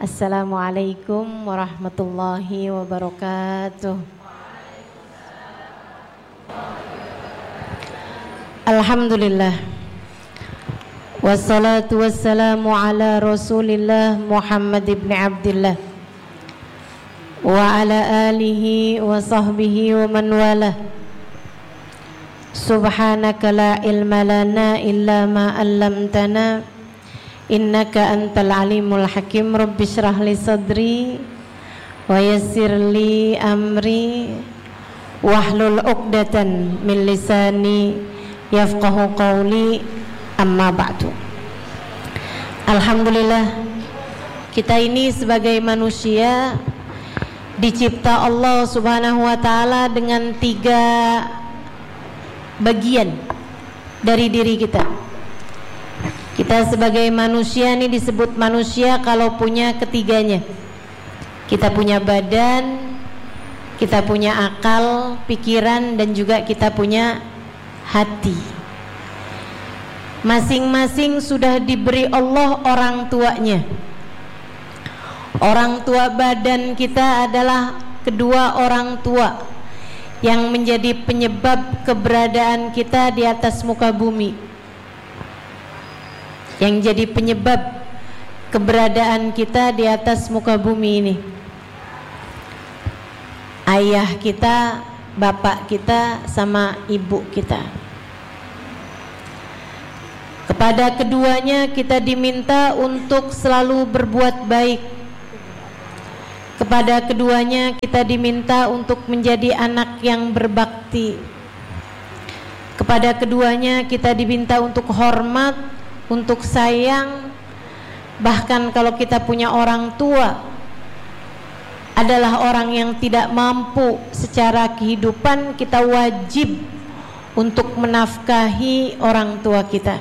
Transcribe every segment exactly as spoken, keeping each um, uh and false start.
Assalamualaikum warahmatullahi wabarakatuh. Alhamdulillah. Wassalatu wassalamu ala Rasulillah Muhammad ibn Abdillah wa ala alihi wa sahbihi wa man walah. Subhanaka la ilma lana illa ma 'allamtana innaka antal alimul hakim. Rabbi shrah li sadri wa yassir li amri wahlul 'uqdatan min lisani yafqahu qawli, amma ba'du. Alhamdulillah, kita ini sebagai manusia dicipta Allah Subhanahu wa taala dengan tiga bagian dari diri kita. Kita sebagai manusia ini disebut manusia kalau punya ketiganya. Kita punya badan, kita punya akal, pikiran, dan juga kita punya hati. Masing-masing sudah diberi Allah orang tuanya. Orang tua badan kita adalah kedua orang tua yang menjadi penyebab keberadaan kita di atas muka bumi, yang jadi penyebab keberadaan kita di atas muka bumi ini. Ayah kita, bapak kita, sama ibu kita. Kepada keduanya kita diminta untuk selalu berbuat baik. Kepada keduanya kita diminta untuk menjadi anak yang berbakti. Kepada keduanya kita diminta untuk hormat, untuk sayang. Bahkan kalau kita punya orang tua adalah orang yang tidak mampu secara kehidupan, kita wajib untuk menafkahi orang tua kita.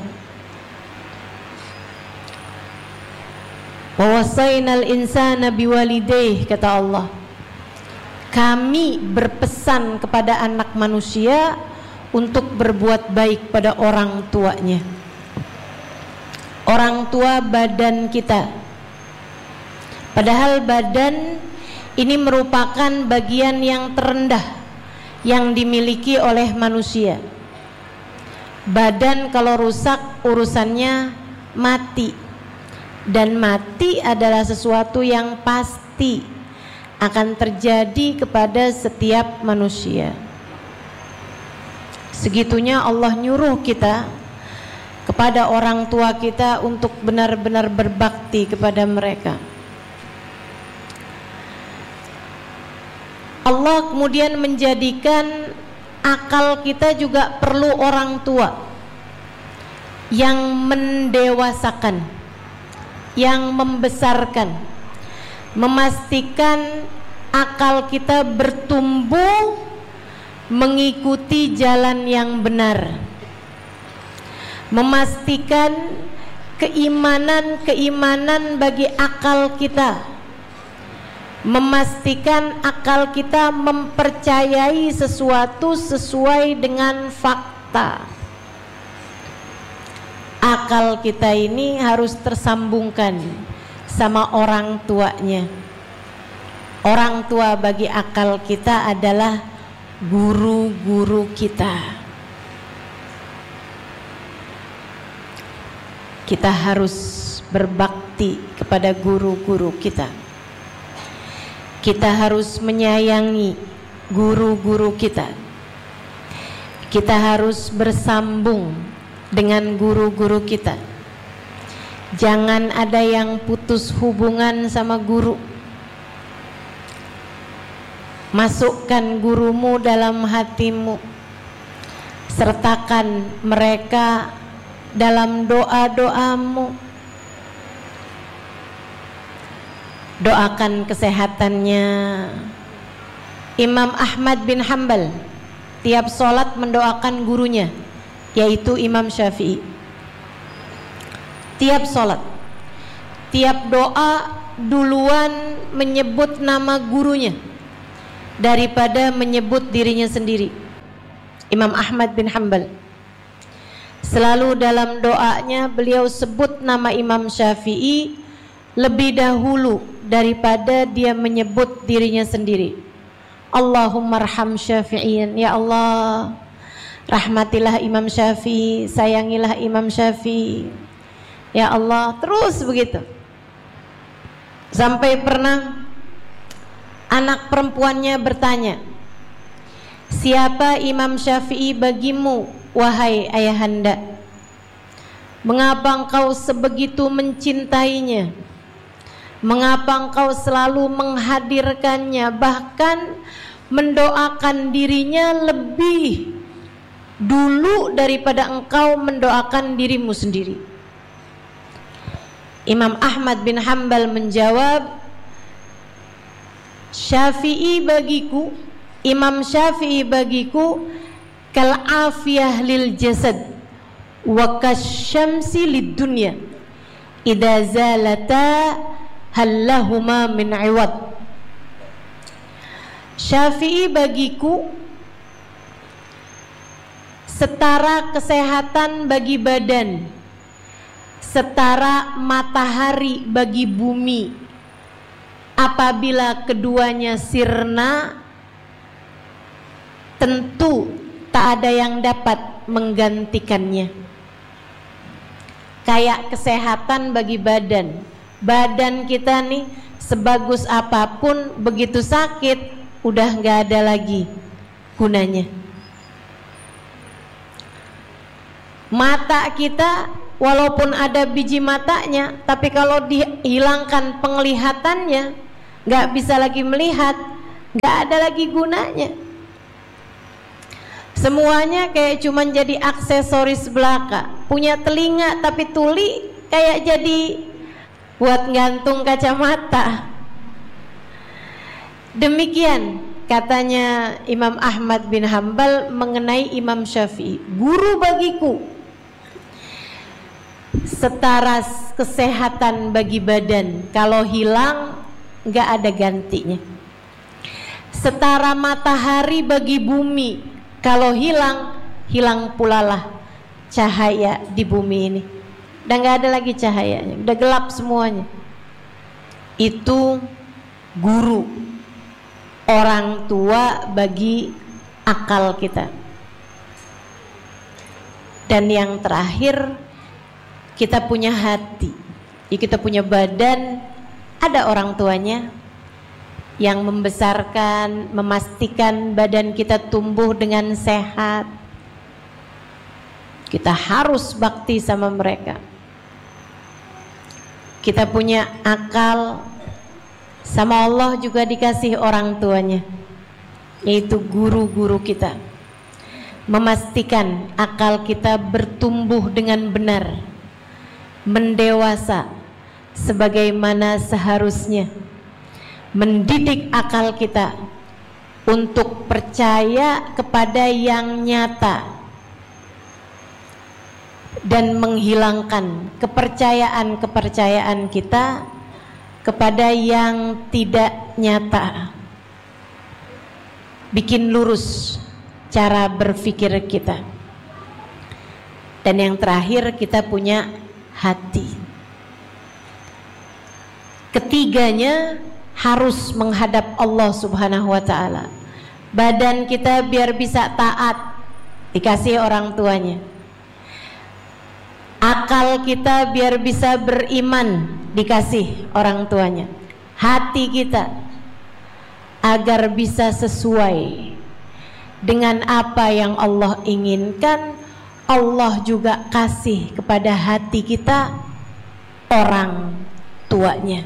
Wa wasainal insana biwalidayhi, kata Allah. Kami berpesan kepada anak manusia untuk berbuat baik pada orang tuanya. Orang tua badan kita. Padahal badan ini merupakan bagian yang terendah yang dimiliki oleh manusia. Badan kalau rusak urusannya mati. Dan mati adalah sesuatu yang pasti akan terjadi kepada setiap manusia. Segitunya Allah nyuruh kita kepada orang tua kita untuk benar-benar berbakti kepada mereka. Allah kemudian menjadikan akal kita juga perlu orang tua yang mendewasakan, yang membesarkan, memastikan akal kita bertumbuh mengikuti jalan yang benar, memastikan keimanan-keimanan bagi akal kita, memastikan akal kita mempercayai sesuatu sesuai dengan fakta. Akal kita ini harus tersambungkan sama orang tuanya. Orang tua bagi akal kita adalah guru-guru kita. Kita harus berbakti kepada guru-guru kita. Kita harus menyayangi guru-guru kita. Kita harus bersambung dengan guru-guru kita. Jangan ada yang putus hubungan sama guru. Masukkan gurumu dalam hatimu. Sertakan mereka dalam doa-doamu. Doakan kesehatannya. Imam Ahmad bin Hanbal tiap sholat mendoakan gurunya, yaitu Imam Syafi'i. Tiap sholat, tiap doa duluan menyebut nama gurunya daripada menyebut dirinya sendiri. Imam Ahmad bin Hanbal selalu dalam doanya beliau sebut nama Imam Syafi'i lebih dahulu daripada dia menyebut dirinya sendiri. Allahumma arham Syafi'in, ya Allah rahmatilah Imam Syafi'i, sayangilah Imam Syafi'i, ya Allah, terus begitu. Sampai pernah anak perempuannya bertanya, siapa Imam Syafi'i bagimu, wahai ayahanda? Mengapa engkau sebegitu mencintainya? Mengapa engkau selalu menghadirkannya, bahkan mendoakan dirinya lebih dulu daripada engkau mendoakan dirimu sendiri? Imam Ahmad bin Hanbal menjawab, Syafi'i bagiku, Imam Syafi'i bagiku kal afiyah lil jasad wa kasyamsi lid dunya idza zalata hallahuma min iwad. Syafi'i bagiku setara kesehatan bagi badan, setara matahari bagi bumi. Apabila keduanya sirna, tentu tak ada yang dapat menggantikannya. Kayak kesehatan bagi badan. Badan kita nih sebagus apapun, begitu sakit udah gak ada lagi gunanya. Mata kita walaupun ada biji matanya, tapi kalau dihilangkan penglihatannya, gak bisa lagi melihat, gak ada lagi gunanya. Semuanya kayak cuman jadi aksesoris belaka. Punya telinga tapi tuli kayak jadi buat gantung kacamata. Demikian katanya Imam Ahmad bin Hanbal mengenai Imam Syafi'i. Guru bagiku setara kesehatan bagi badan, kalau hilang gak ada gantinya. Setara matahari bagi bumi, kalau hilang, hilang pula lah cahaya di bumi ini. Udah gak ada lagi cahayanya, udah gelap semuanya. Itu guru, orang tua bagi akal kita. Dan yang terakhir, kita punya hati, ya, kita punya badan, ada orang tuanya yang membesarkan, memastikan badan kita tumbuh dengan sehat. Kita harus bakti sama mereka. Kita punya akal, sama Allah juga dikasih orang tuanya, yaitu guru-guru kita, memastikan akal kita bertumbuh dengan benar, mendewasa sebagaimana seharusnya, mendidik akal kita untuk percaya kepada yang nyata dan menghilangkan kepercayaan-kepercayaan kita kepada yang tidak nyata. Bikin lurus cara berpikir kita. Dan yang terakhir, kita punya hati. Ketiganya harus menghadap Allah Subhanahu wa ta'ala. Badan kita biar bisa taat, dikasih orang tuanya. Akal kita biar bisa beriman, dikasih orang tuanya. Hati kita agar bisa sesuai dengan apa yang Allah inginkan, Allah juga kasih kepada hati kita orang tuanya.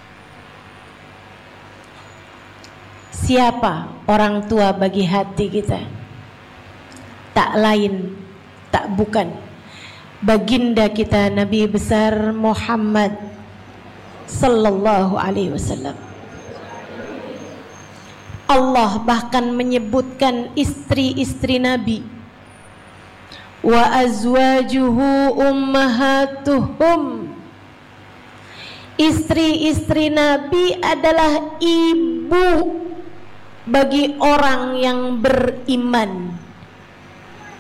Siapa orang tua bagi hati kita? Tak lain, tak bukan, baginda kita Nabi besar Muhammad sallallahu alaihi wasallam. Allah bahkan menyebutkan istri-istri Nabi, wa azwajuhu ummahatuhum. Istri-istri Nabi adalah ibu bagi orang yang beriman.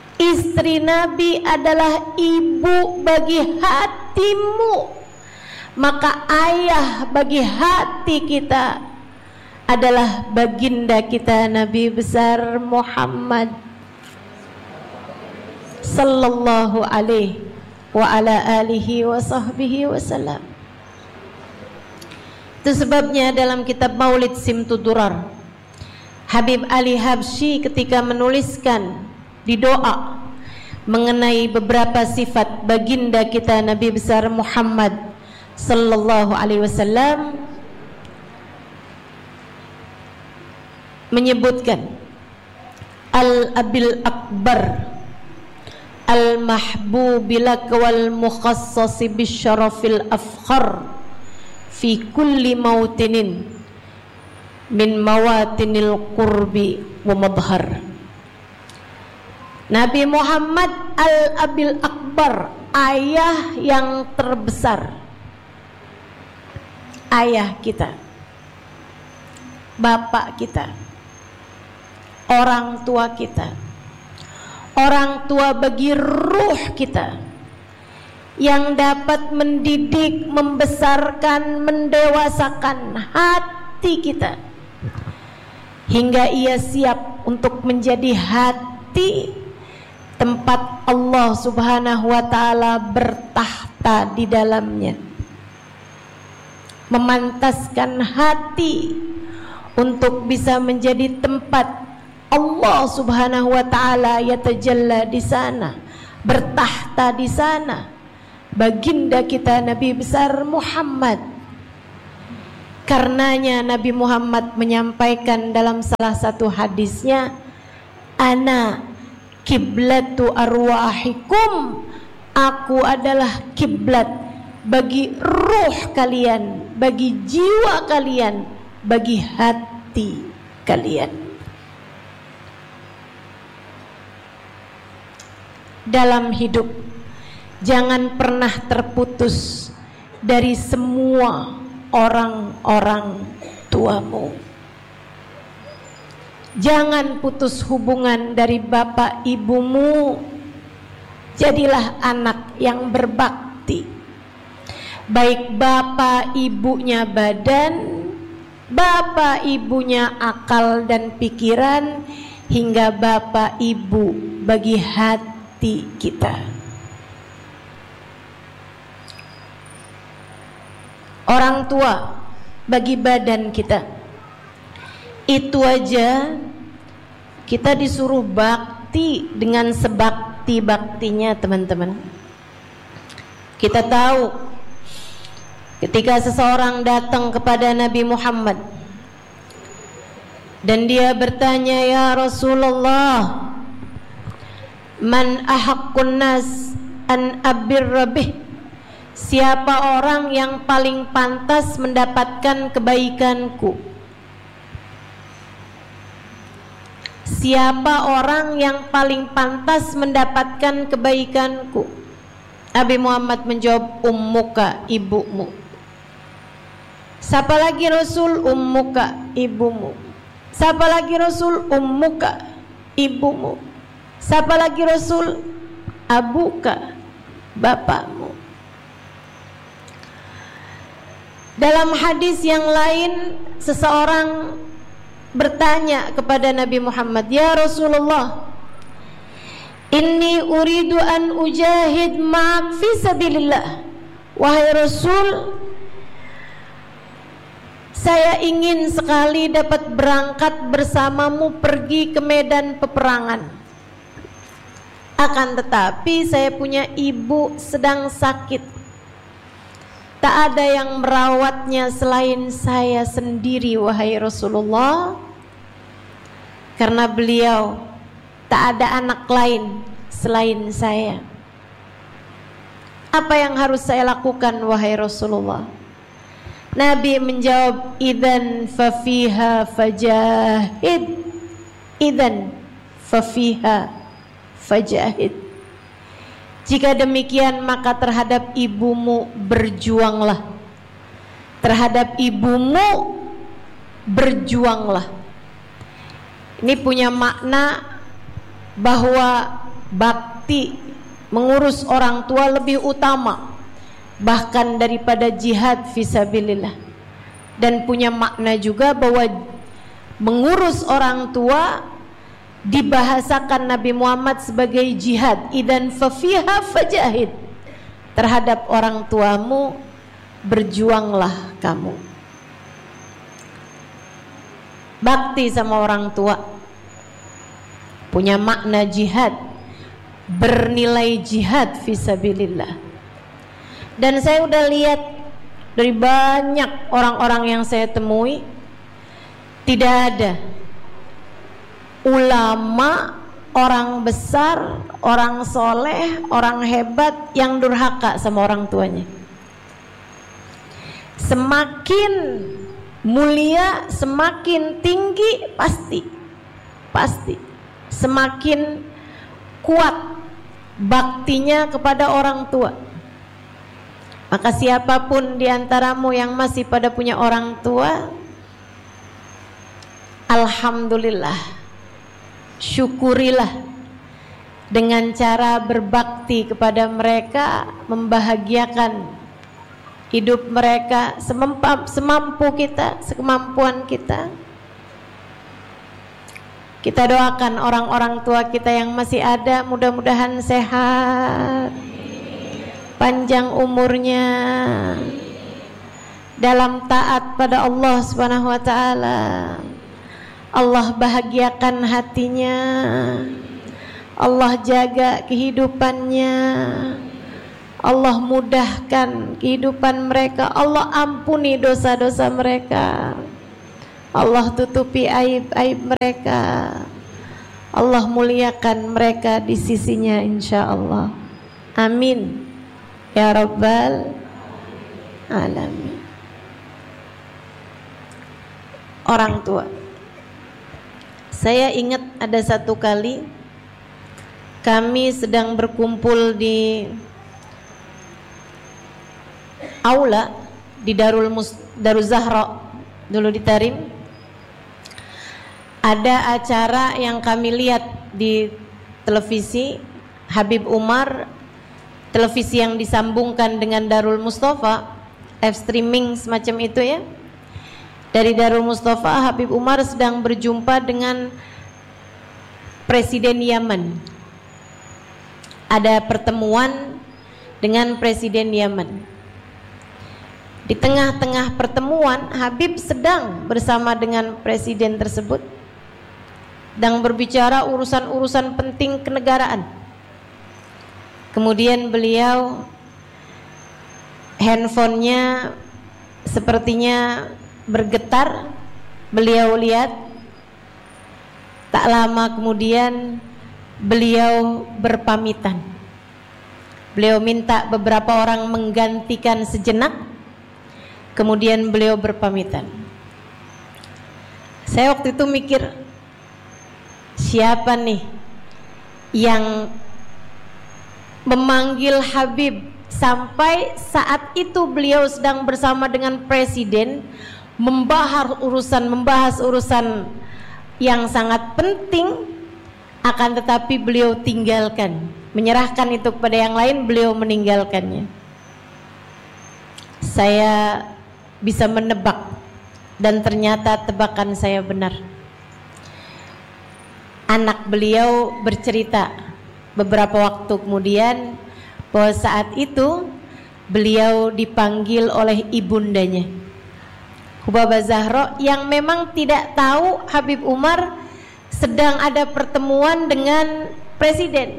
Istri Nabi adalah ibu bagi hatimu, Maka ayah bagi hati kita adalah baginda kita Nabi besar Muhammad sallallahu alaihi wa ala alihi wa sahbihi wasallam. Itu sebabnya dalam kitab Maulid Simtud Durar, Habib Ali Habsyi ketika menuliskan di doa mengenai beberapa sifat baginda kita Nabi besar Muhammad sallallahu alaihi wasallam menyebutkan Al-Abil Akbar Al-Mahbubilak wal Mukhassasi Bisyarafil Afkhar Fi kulli mautinin Min mawatinil qurbi wa madhar. Nabi Muhammad Al-Abil Akbar, ayah yang terbesar, ayah kita, bapak kita, orang tua kita, orang tua bagi ruh kita, yang dapat mendidik, membesarkan, mendewasakan hati kita hingga ia siap untuk menjadi hati tempat Allah Subhanahu wa ta'ala bertahta di dalamnya, memantaskan hati untuk bisa menjadi tempat Allah Subhanahu wa ta'ala yatajalla di sana, bertahta di sana baginda kita Nabi besar Muhammad. Karenanya Nabi Muhammad menyampaikan dalam salah satu hadisnya, ana kiblatu arwahikum, aku adalah kiblat bagi ruh kalian, bagi jiwa kalian, bagi hati kalian. Dalam hidup jangan pernah terputus dari semua orang-orang tuamu. Jangan putus hubungan dari bapak ibumu. Jadilah anak yang berbakti, baik bapak ibunya badan, bapak ibunya akal dan pikiran, hingga bapak ibu bagi hati kita. Orang tua bagi badan kita. Itu aja kita disuruh bakti dengan sebakti-baktinya, teman-teman. Kita tahu ketika seseorang datang kepada Nabi Muhammad dan dia bertanya, ya Rasulullah, man ahaqqun nas an abirra bih, siapa orang yang paling pantas mendapatkan kebaikanku? Siapa orang yang paling pantas mendapatkan kebaikanku? Nabi Muhammad menjawab, ummuka, ibumu. Siapa lagi Rasul? Ummuka, ibumu. Siapa lagi Rasul? Ummuka, ibumu. Siapa lagi Rasul? Abuka, bapakmu. Dalam hadis yang lain, seseorang bertanya kepada Nabi Muhammad, ya Rasulullah, inni uridu an ujahid ma'ak fi sabilillah. Wahai Rasul, saya ingin sekali dapat berangkat bersamamu pergi ke medan peperangan. Akan tetapi saya punya ibu sedang sakit, tak ada yang merawatnya selain saya sendiri, wahai Rasulullah. Karena beliau tak ada anak lain selain saya. Apa yang harus saya lakukan, wahai Rasulullah? Nabi menjawab, idzan fafiha fajahid, idzan fafiha fajahid. Jika demikian, maka terhadap ibumu berjuanglah. Terhadap ibumu berjuanglah. Ini punya makna bahwa bakti mengurus orang tua lebih utama bahkan daripada jihad fisabilillah. Dan punya makna juga bahwa mengurus orang tua dibahasakan Nabi Muhammad sebagai jihad. Idan fafiha fajahid, terhadap orang tuamu berjuanglah kamu. Bakti sama orang tua punya makna jihad, bernilai jihad fisabilillah. Dan saya udah lihat dari banyak orang-orang yang saya temui, tidak ada ulama, orang besar, orang soleh, orang hebat yang durhaka sama orang tuanya. Semakin mulia, semakin tinggi, pasti pasti semakin kuat baktinya kepada orang tua. Maka siapapun di antaramu yang masih pada punya orang tua, alhamdulillah, syukurilah dengan cara berbakti kepada mereka, membahagiakan hidup mereka semampu kita, sekemampuan kita. Kita doakan orang-orang tua kita yang masih ada, mudah-mudahan sehat, panjang umurnya, dalam taat pada Allah Subhanahu wa taala. Allah bahagiakan hatinya, Allah jaga kehidupannya, Allah mudahkan kehidupan mereka, Allah ampuni dosa-dosa mereka, Allah tutupi aib-aib mereka, Allah muliakan mereka di sisinya insyaallah. Amin ya rabbal alamin. Orang tua, saya ingat ada satu kali kami sedang berkumpul di aula di Darul Mus, Darul Zahra dulu di Tarim. Ada acara yang kami lihat di televisi Habib Umar, televisi yang disambungkan dengan Darul Mustafa, live streaming semacam itu ya. Dari Darul Mustafa, Habib Umar sedang berjumpa dengan Presiden Yaman. Ada pertemuan dengan Presiden Yaman. Di tengah-tengah pertemuan, Habib sedang bersama dengan Presiden tersebut, sedang berbicara urusan-urusan penting kenegaraan. Kemudian beliau, handphonenya sepertinya bergetar. Beliau lihat, tak lama kemudian beliau berpamitan. Beliau minta beberapa orang menggantikan sejenak, kemudian beliau berpamitan. Saya waktu itu mikir, siapa nih yang memanggil Habib sampai saat itu beliau sedang bersama dengan Presiden membahas urusan membahas urusan yang sangat penting, akan tetapi beliau tinggalkan, menyerahkan itu kepada yang lain, beliau meninggalkannya. Saya bisa menebak, dan ternyata tebakan saya benar. Anak beliau bercerita beberapa waktu kemudian bahwa saat itu beliau dipanggil oleh ibundanya Hubabah Zahra, yang memang tidak tahu Habib Umar sedang ada pertemuan dengan Presiden.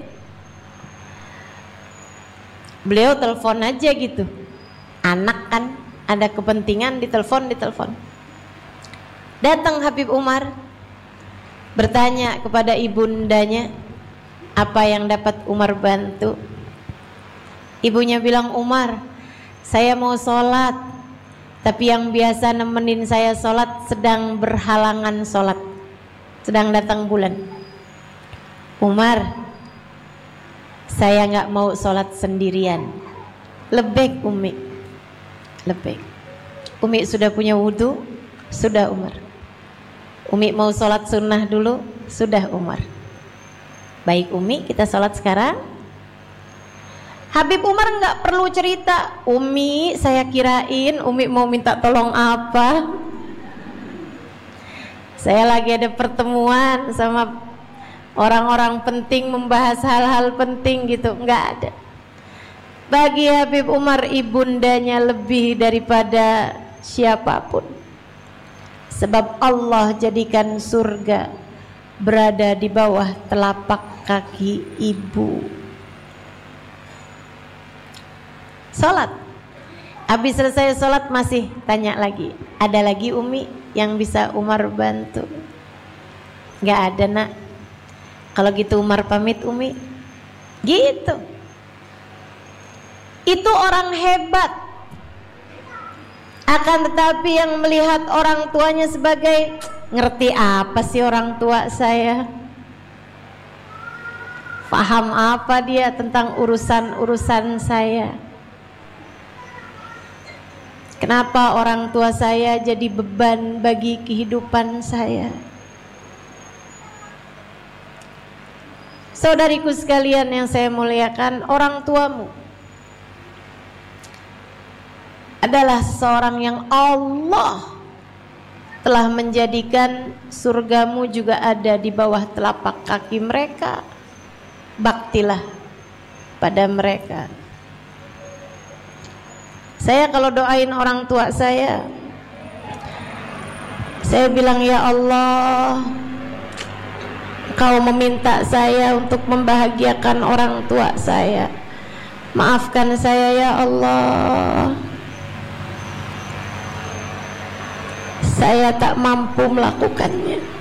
Beliau telepon aja gitu, anak kan ada kepentingan, ditelepon ditelepon. Datang Habib Umar, bertanya kepada ibundanya, apa yang dapat Umar bantu? Ibunya bilang, Umar, saya mau sholat, tapi yang biasa nemenin saya sholat sedang berhalangan sholat, sedang datang bulan. Umar, saya nggak mau sholat sendirian, lebih Umi, lebih. Umi sudah punya wudhu, sudah Umar. Umi mau sholat sunnah dulu, sudah Umar. Baik Umi, kita sholat sekarang. Habib Umar nggak perlu cerita, Umi saya kirain Umi mau minta tolong apa. Saya lagi ada pertemuan sama orang-orang penting membahas hal-hal penting gitu, nggak ada. Bagi Habib Umar ibundanya lebih daripada siapapun. Sebab Allah jadikan surga berada di bawah telapak kaki ibu. Sholat, habis selesai sholat masih tanya lagi, ada lagi Umi yang bisa Umar bantu? Nggak ada nak. Kalau gitu Umar pamit Umi. Gitu. Itu orang hebat. Akan tetapi yang melihat orang tuanya sebagai, ngerti apa sih orang tua saya? Paham apa dia tentang urusan-urusan saya? Kenapa orang tua saya jadi beban bagi kehidupan saya? Saudariku sekalian yang saya muliakan, orang tuamu adalah seseorang yang Allah telah menjadikan surgamu juga ada di bawah telapak kaki mereka. Baktilah pada mereka. Saya kalau doain orang tua saya, saya bilang, ya Allah, Kau meminta saya untuk membahagiakan orang tua saya. Maafkan saya ya Allah, saya tak mampu melakukannya.